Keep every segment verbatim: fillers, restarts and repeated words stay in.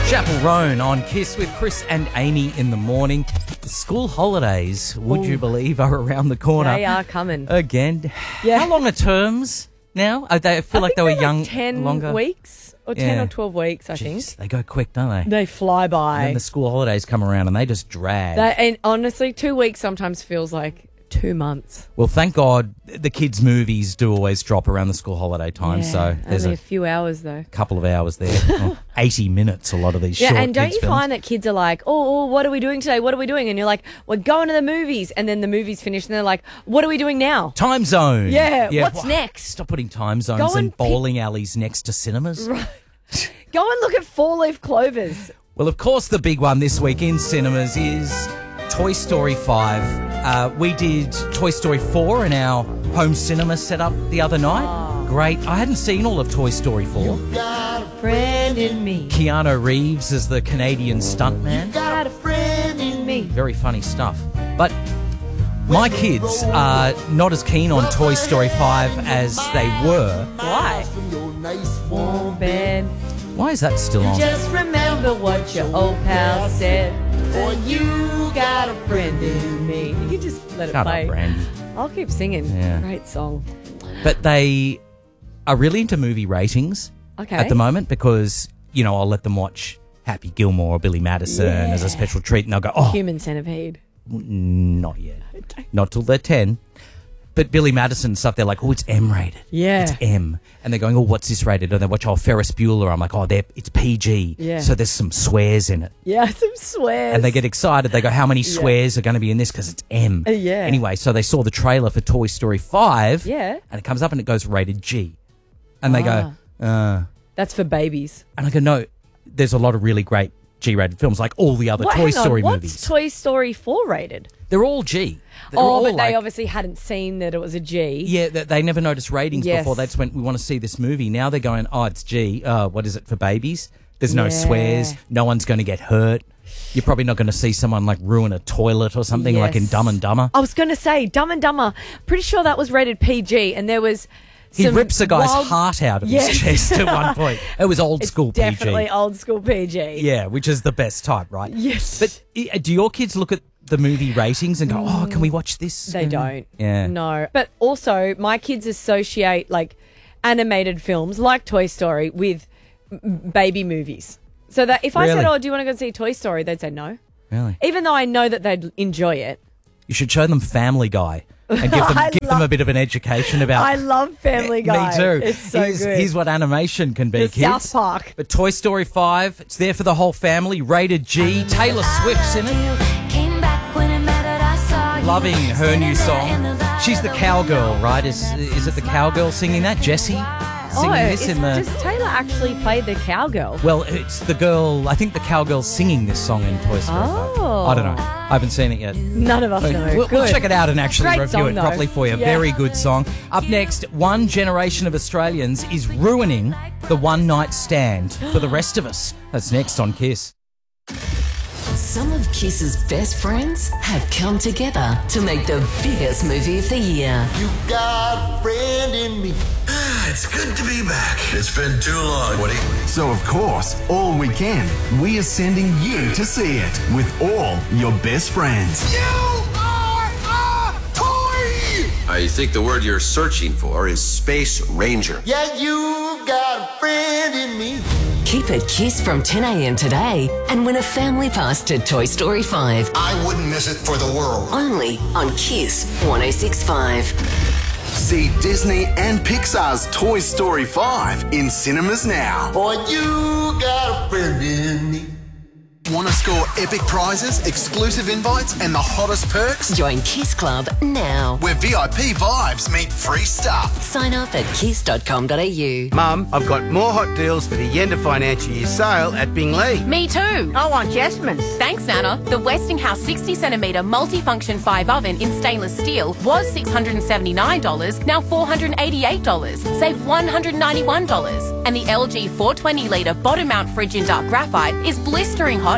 Chapel Roan on Kiss with Chris and Amy in the morning. The school holidays, would Ooh. you believe, are around the corner. They are coming. Again. Yeah. How long are terms now? Oh, they, I feel I like they were like young ten longer. weeks or ten Yeah. or twelve weeks, I Jeez, think. they go quick, don't they? They fly by. And then the school holidays come around and they just drag. They, and honestly, two weeks sometimes feels like two months. Well, thank God the kids' movies do always drop around the school holiday time, Yeah, so there's only a a few hours though. couple of hours there. Oh, eighty minutes, a lot of these Yeah, short and don't kids you films. find that kids are like, oh, oh, what are we doing today? What are we doing? And you're like, we're going to the movies. And then the movie's finished and they're like, what are we doing now? Time zone. Yeah, what's next? Stop putting time zones Go and and pick- bowling alleys next to cinemas. Right. Go and look at four-leaf clovers. Well, of course, the big one this week in cinemas is Toy Story five. Uh, we did Toy Story four in our home cinema setup the other night. Oh. Great. I hadn't seen all of Toy Story four. Got a friend in me. Keanu Reeves as the Canadian stuntman. Got a friend in me. Very funny stuff. But my kids are not as keen on Toy Story five as they were. Why? Warm bed. Why is that still on? Just remember what your old pal said. For you got a friend in me. You can just let it Shut play. up, Brandy. I'll keep singing. Yeah. Great song. But they are really into movie ratings Okay. at the moment because, you know, I'll let them watch Happy Gilmore or Billy Madison Yeah. as a special treat and they'll go, oh, Human Centipede. not yet. Not till they're ten. But Billy Madison and stuff, they're like, oh, it's M rated. Yeah. It's M. And they're going, oh, what's this rated? And they watch, oh, Ferris Bueller. I'm like, oh, they're, it's P G. Yeah. So there's some swears in it. Yeah, some swears. And they get excited. They go, how many swears are going to be in this? Because it's M. Uh, yeah. Anyway, so they saw the trailer for Toy Story five. Yeah. And it comes up and it goes rated G. And they go, uh. That's for babies. And I go, no, there's a lot of really great G-rated films, like all the other Well, Toy hang Story on. movies. What's Toy Story four rated? They're all G. They're oh, all but like, they obviously hadn't seen that it was a G. Yeah, they, they never noticed ratings Yes. before. They just went, we want to see this movie. Now they're going, oh, it's G. Uh, what is it for babies? There's no Yeah. swears. No one's going to get hurt. You're probably not going to see someone like ruin a toilet or something like in Yes. Dumb and Dumber. I was going to say, Dumb and Dumber. Pretty sure that was rated P G, and there was He some rips a guy's wild- heart out of Yes. his chest at one point. It was old It's school definitely P G. old school P G. Yeah, which is the best type, right? Yes. But i- do your kids look at the movie ratings and go, oh, can we watch this? They And- don't. Yeah. No. But also, my kids associate like animated films like Toy Story with m- baby movies. So that if I said, Really? oh, do you want to go see Toy Story? They'd say no. Really? Even though I know that they'd enjoy it. You should show them Family Guy and give them I give them love- a bit of an education about. I love Family Guy. Me too. It's so here's, good. Here's what animation can be, The kids. South Park. But Toy Story five, it's there for the whole family. Rated G. Taylor Swift's in it. Loving her new song. She's the cowgirl, right? Is is it the cowgirl singing that? Jessie singing oh, this is, in the. does Taylor actually play the cowgirl? Well, it's the girl. I think the cowgirl's singing this song in Toy Story Oh. five. I don't know. I haven't seen it yet. None of us know. We'll, we'll Good. check it out and actually Great review song, it though. properly for you. Yeah. Very good song. Up next, one generation of Australians is ruining the one night stand for the rest of us. That's next on Kiss. Some of Kiss's best friends have come together to make the biggest movie of the year. You got a friend in me. It's good to be back. It's been too long, Woody. So, of course, all weekend, we are sending you to see it with all your best friends. You are a toy! I think the word you're searching for is Space Ranger. Yeah, you got a friend in me. Keep it Kiss from ten a.m. today and win a family pass to Toy Story five. I wouldn't miss it for the world. Only on Kiss one oh six point five. See Disney and Pixar's Toy Story five in cinemas now. Boy, you got a friend in me. Want to score epic prizes, exclusive invites, and the hottest perks? Join Kiss Club now. Where V I P vibes meet free stuff. Sign up at kiss dot com dot a u. Mum, I've got more hot deals for the end of financial year sale at Binglee. Me too. I want Jasmine's. Thanks, Nana. The Westinghouse sixty centimetre multifunction five oven in stainless steel was six hundred seventy-nine dollars, now four hundred eighty-eight dollars. Save one hundred ninety-one dollars. And the L G four hundred twenty litre bottom mount fridge in dark graphite is blistering hot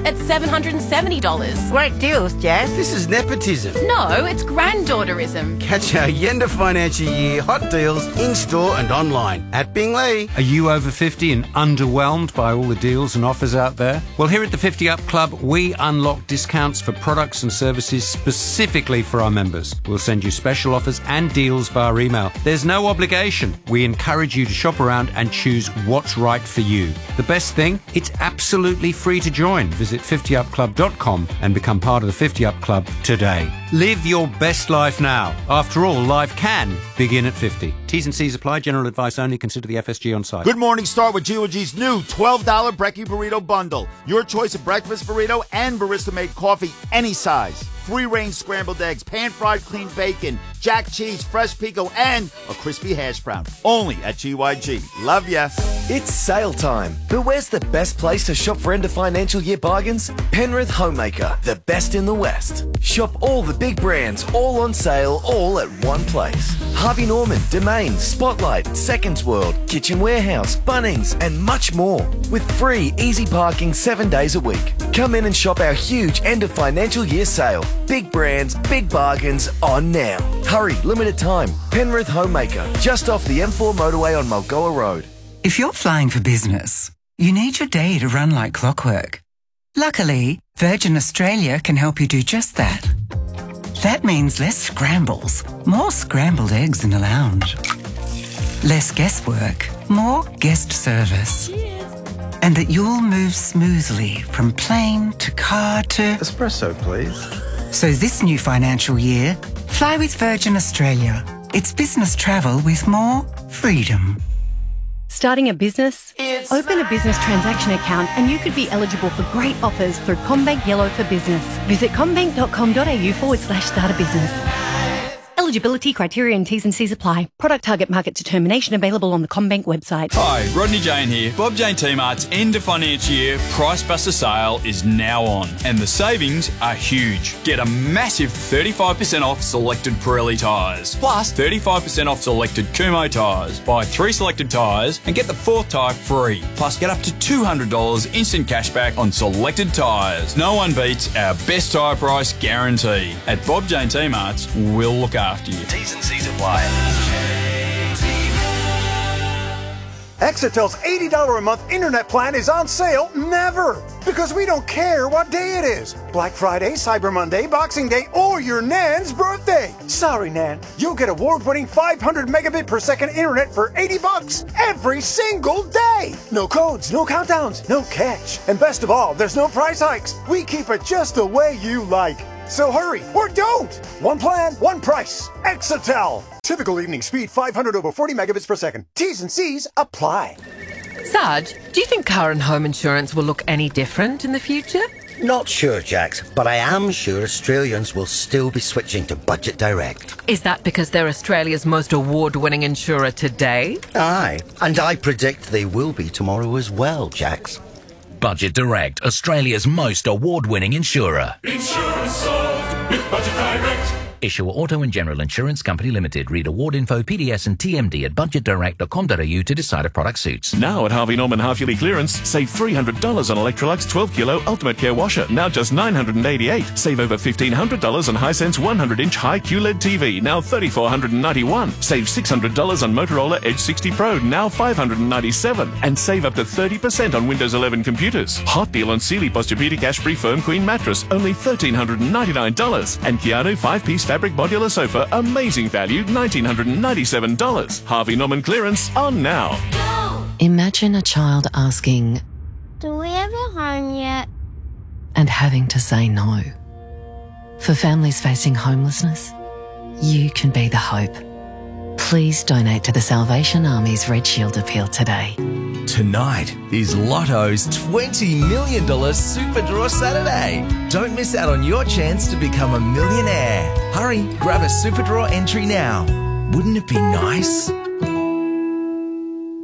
at seven hundred seventy dollars. Great deals, Jazz. This is nepotism. No, it's granddaughterism. Catch our Yenda financial year hot deals in-store and online at Bingley. Are you over fifty and underwhelmed by all the deals and offers out there? Well, here at the fifty Up Club, we unlock discounts for products and services specifically for our members. We'll send you special offers and deals via email. There's no obligation. We encourage you to shop around and choose what's right for you. The best thing, it's absolutely free to join. Visit fifty up club dot com and become part of the fifty Up Club today. Live your best life now. After all, life can begin at fifty. T's and C's apply. General advice only. Consider the F S G on site. Good morning, start with G O G's new twelve dollars Brekkie Burrito Bundle. Your choice of breakfast burrito and barista-made coffee, any size. Free-range scrambled eggs, pan-fried clean bacon, jack cheese, fresh pico, and a crispy hash brown. Only at G Y G. Love ya. It's sale time, but where's the best place to shop for end of financial year bargains? Penrith Homemaker, the best in the West. Shop all the big brands, all on sale, all at one place. Harvey Norman, Domain, Spotlight, Seconds World, Kitchen Warehouse, Bunnings, and much more. With free, easy parking seven days a week. Come in and shop our huge end of financial year sale. Big brands, big bargains, on now. Hurry, limited time. Penrith Homemaker, just off the M four motorway on Mulgoa Road. If you're flying for business, you need your day to run like clockwork. Luckily, Virgin Australia can help you do just that. That means less scrambles, more scrambled eggs in the lounge. Less guesswork, more guest service. And that you'll move smoothly from plane to car to... Espresso, please. So this new financial year, fly with Virgin Australia. It's business travel with more freedom. Starting a business? It's Open a business transaction account and you could be eligible for great offers through CommBank Yellow for Business. Visit commbank.com.au forward slash start a business. Eligibility criteria and T's and C's apply. Product target market determination available on the CommBank website. Hi, Rodney Jane here. Bob Jane T-Mart's end of financial year Price Buster sale is now on and the savings are huge. Get a massive thirty-five percent off selected Pirelli tyres. Plus thirty-five percent off selected Kumho tyres. Buy three selected tyres and get the fourth tyre free. Plus get up to two hundred dollars instant cashback on selected tyres. No one beats our best tyre price guarantee. At Bob Jane T-Mart's, we'll look after you. T's and C's apply. Exitel's eighty dollars a month internet plan is on sale never, because we don't care what day it is. Black Friday, Cyber Monday, Boxing Day, or your Nan's birthday. Sorry, Nan, you'll get award-winning five hundred megabit per second internet for eighty bucks every single day. No codes, no countdowns, no catch. And best of all, there's no price hikes. We keep it just the way you like. So hurry, or don't! One plan, one price. Exitel. Typical evening speed five hundred over forty megabits per second. T's and C's apply. Sarge, do you think car and home insurance will look any different in the future? Not sure, Jax, but I am sure Australians will still be switching to Budget Direct. Is that because they're Australia's most award-winning insurer today? Aye, and I predict they will be tomorrow as well, Jax. Budget Direct, Australia's most award-winning insurer. Insurance solved with Budget Direct. Issuer Auto and General Insurance Company Limited. Read award info, P D S and T M D at budget direct dot com dot a u to decide if product suits. Now at Harvey Norman half-yearly clearance, save three hundred dollars on Electrolux twelve kilo Ultimate Care Washer, now just nine hundred eighty-eight dollars. Save over fifteen hundred dollars on Hisense one hundred inch high Q L E D T V, now three thousand four hundred ninety-one dollars. Save six hundred dollars on Motorola Edge sixty Pro, now five hundred ninety-seven dollars. And save up to thirty percent on Windows eleven computers. Hot deal on Sealy Posturepedic Ash-Free Firm Queen Mattress, only one thousand three hundred ninety-nine dollars. And Keanu five-piece fabric modular sofa, amazing value, one thousand nine hundred ninety-seven dollars. Harvey Norman clearance on now. Imagine a child asking, "Do we have a home yet?" and having to say no. For families facing homelessness, you can be the hope. Please donate to the Salvation Army's Red Shield appeal today. Tonight is Lotto's twenty million dollars Super Draw Saturday. Don't miss out on your chance to become a millionaire. Hurry, grab a Super Draw entry now. Wouldn't it be nice?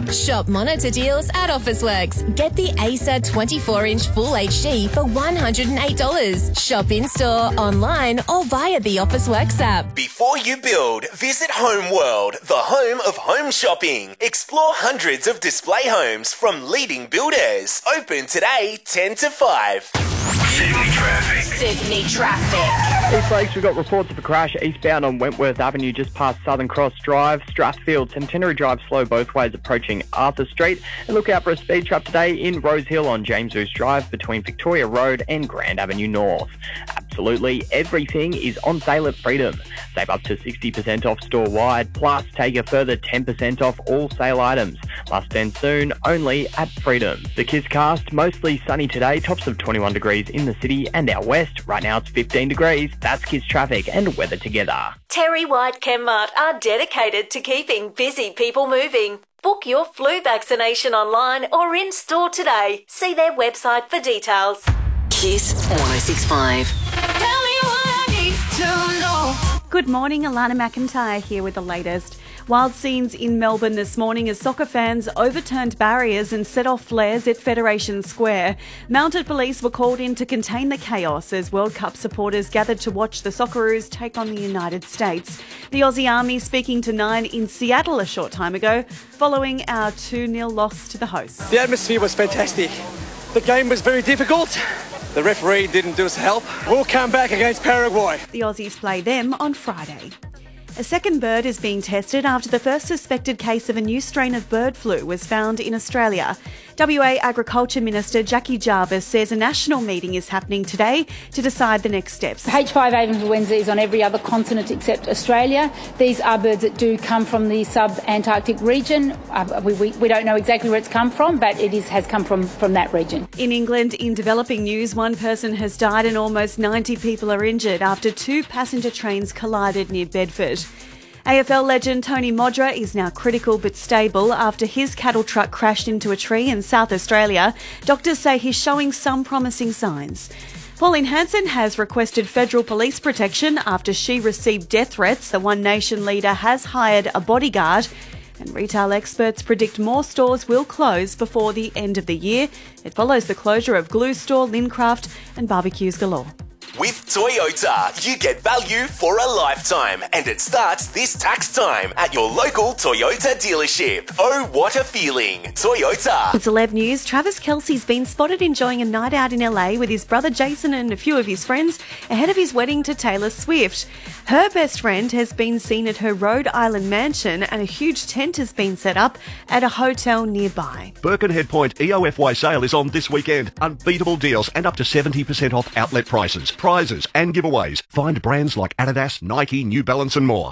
Shop monitor deals at Officeworks. Get the Acer twenty-four inch Full H D for one hundred eight dollars. Shop in-store, online or via the Officeworks app. Before you build, visit Homeworld, the home of home shopping. Explore hundreds of display homes from leading builders. Open today, ten to five. Sydney traffic. Sydney traffic. Hey folks, we've got reports of a crash eastbound on Wentworth Avenue just past Southern Cross Drive, Strathfield, Centenary Drive slow both ways approaching Arthur Street. And look out for a speed trap today in Rose Hill on James Ouse Drive between Victoria Road and Grand Avenue North. Absolutely everything is on sale at Freedom. Save up to sixty percent off store-wide, plus take a further ten percent off all sale items. Must end soon, only at Freedom. The Kiss Cast, mostly sunny today, tops of twenty-one degrees in the city and out west. Right now it's fifteen degrees. That's Kiss traffic and weather together. Terry White Chemmart are dedicated to keeping busy people moving. Book your flu vaccination online or in store today. See their website for details. Kiss one oh six point five. Tell me what I need to know. Good morning, Alana McIntyre here with the latest. Wild scenes in Melbourne this morning as soccer fans overturned barriers and set off flares at Federation Square. Mounted police were called in to contain the chaos as World Cup supporters gathered to watch the Socceroos take on the United States. The Aussie Army speaking to Nine in Seattle a short time ago, following our two nil loss to the hosts. The atmosphere was fantastic. The game was very difficult. The referee didn't do us help. We'll come back against Paraguay. The Aussies play them on Friday. A second bird is being tested after the first suspected case of a new strain of bird flu was found in Australia. W A Agriculture Minister Jackie Jarvis says a national meeting is happening today to decide the next steps. H five N influenza is on every other continent except Australia. These are birds that do come from the sub-Antarctic region. Uh, we, we, we don't know exactly where it's come from, but it is, has come from, from that region. In England, in developing news, one person has died and almost ninety people are injured after two passenger trains collided near Bedford. A F L legend Tony Modra is now critical but stable after his cattle truck crashed into a tree in South Australia. Doctors say he's showing some promising signs. Pauline Hanson has requested federal police protection after she received death threats. The One Nation leader has hired a bodyguard. And retail experts predict more stores will close before the end of the year. It follows the closure of Glue Store, Lincraft and Barbecues Galore. With Toyota, you get value for a lifetime, and it starts this tax time at your local Toyota dealership. Oh, what a feeling. Toyota. In celeb news, Travis Kelce's been spotted enjoying a night out in L A with his brother Jason and a few of his friends ahead of his wedding to Taylor Swift. Her best friend has been seen at her Rhode Island mansion, and a huge tent has been set up at a hotel nearby. Birkenhead Point E O F Y sale is on this weekend. Unbeatable deals and up to seventy percent off outlet prices. Prizes and giveaways. Find brands like Adidas, Nike, New Balance and more.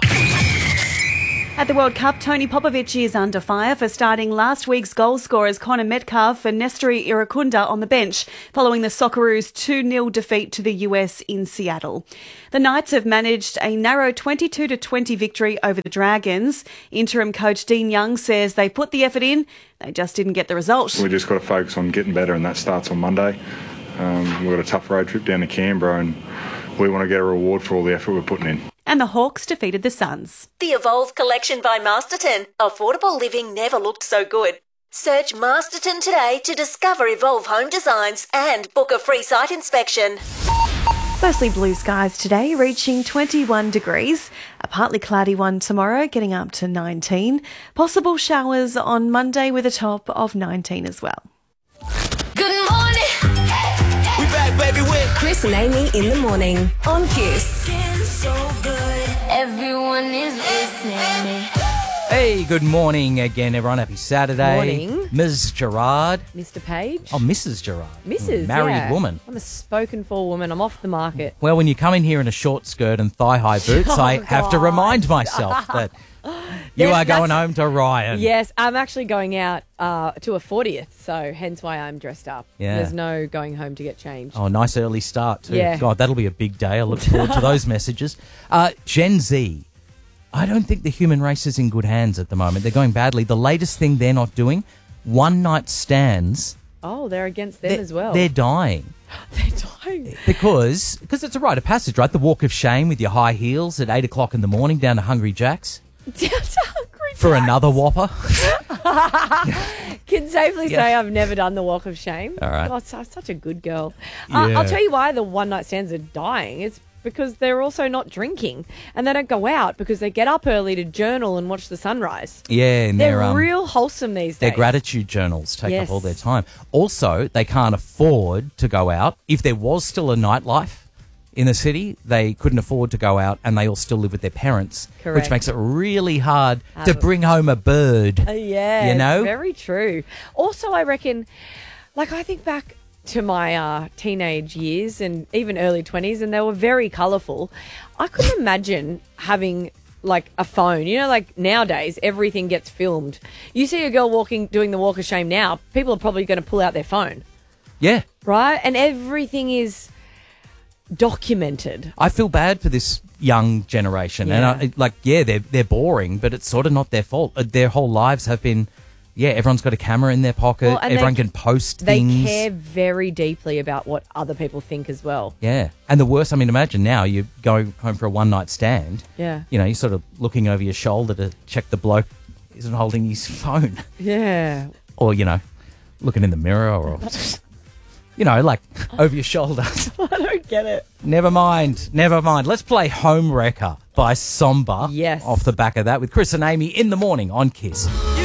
At the World Cup, Tony Popovic is under fire for starting last week's goal scorers Connor Metcalf and Nestori Irukunda on the bench, following the Socceroos two nil defeat to the U S in Seattle. The Knights have managed a narrow twenty-two to twenty victory over the Dragons. Interim coach Dean Young says they put the effort in, they just didn't get the result. We just got to focus on getting better, and that starts on Monday. Um, we've got a tough road trip down to Canberra, and we want to get a reward for all the effort we're putting in. And the Hawks defeated the Suns. The Evolve collection by Masterton. Affordable living never looked so good. Search Masterton today to discover Evolve home designs and book a free site inspection. Mostly blue skies today, reaching twenty-one degrees. A partly cloudy one tomorrow, getting up to nineteen. Possible showers on Monday with a top of nineteen as well. Good morning. We back, baby, with Chris and Amy in the morning on Kiss. So good. Everyone is listening. Hey, good morning again, everyone. Happy Saturday. Morning. Miz Gerard. Mister Page. Oh, Missus Gerard. Missus Married yeah. woman. I'm a spoken for woman. I'm off the market. Well, when you come in here in a short skirt and thigh-high boots, Oh, I have to God. remind myself that you Yes, are going that's- home to Ryan. Yes, I'm actually going out uh, to a fortieth, so hence why I'm dressed up. Yeah. There's no going home to get changed. Oh, nice early start too. Yeah. God, that'll be a big day. I look forward to those messages. Uh, Gen Z. I don't think the human race is in good hands at the moment. They're going badly. The latest thing they're not doing, one-night stands. Oh, they're against them they're, as well. They're dying. They're dying. Because because it's a rite of passage, right? The walk of shame with your high heels at eight o'clock in the morning down to Hungry Jack's. Down to Hungry for another Whopper. Can safely Yeah. say I've never done the walk of shame. All right. God, so, such a good girl. Uh, Yeah. I'll tell you why the one night stands are dying. It's because they're also not drinking and they don't go out because they get up early to journal and watch the sunrise. Yeah, and They're they're, um, real wholesome these their days. gratitude journals take Yes. up all their time. Also, they can't afford to go out. If there was still a nightlife in the city, they couldn't afford to go out, and they all still live with their parents, Correct. which makes it really hard to Have a- bring home a bird. Uh, yeah, you know? it's very true. Also, I reckon, like, I think back to my uh, teenage years and even early twenties, and they were very colourful. I couldn't imagine having like a phone. You know, like nowadays, everything gets filmed. You see a girl walking, doing the walk of shame now, people are probably going to pull out their phone, Yeah. right? And everything is documented. I feel bad for this young generation, and I, like, yeah, they're they're boring, but it's sort of not their fault. Uh, Their whole lives have been, yeah, everyone's got a camera in their pocket. Well, and Everyone they- can post They things. care very deeply about what other people think as well. Yeah, and the worst. I mean, imagine now you're going home for a one night stand. Yeah. You know, you're sort of looking over your shoulder to check the bloke isn't holding his phone, Yeah. or you know, looking in the mirror, or you know, like over your shoulder. I don't get it. Never mind, never mind. Let's play Home Wrecker by Somber. Yes. Off the back of that with Chris and Amy in the morning on Kiss.